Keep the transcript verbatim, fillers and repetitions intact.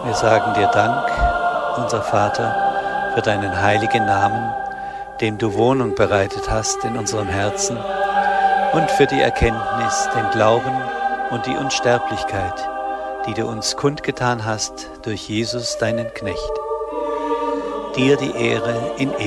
Wir sagen dir Dank, unser Vater, für deinen heiligen Namen, dem du Wohnung bereitet hast in unserem Herzen, und für die Erkenntnis, den Glauben und die Unsterblichkeit, die du uns kundgetan hast durch Jesus, deinen Knecht. Dir die Ehre in